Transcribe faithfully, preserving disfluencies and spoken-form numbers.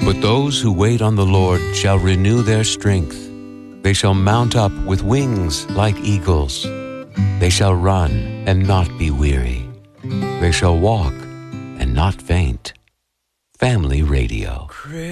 But those who wait on the Lord shall renew their strength. They shall mount up with wings like eagles. They shall run and not be weary. They shall walk and not faint. Family Radio.